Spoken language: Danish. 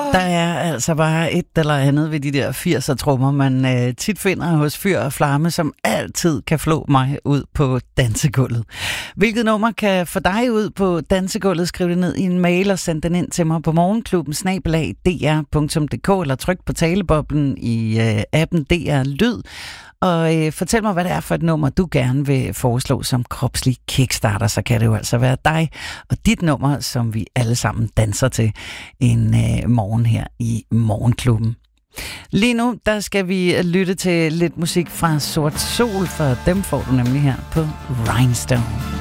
Der er altså bare et eller andet ved de der 80'er trommer, man tit finder hos Fyr og Flamme, som altid kan flå mig ud på dansegulvet. Hvilket nummer kan få dig ud på dansegulvet? Skriv det ned i en mail og send den ind til mig på morgenklubben@dr.dk eller tryk på taleboblen i appen DR Lyd. Og fortæl mig, hvad det er for et nummer, du gerne vil foreslå som kropslig kickstarter. Så kan det jo altså være dig og dit nummer, som vi alle sammen danser til en morgen her i Morgenklubben. Lige nu, der skal vi lytte til lidt musik fra Sort Sol, for dem får du nemlig her på Rhinestone.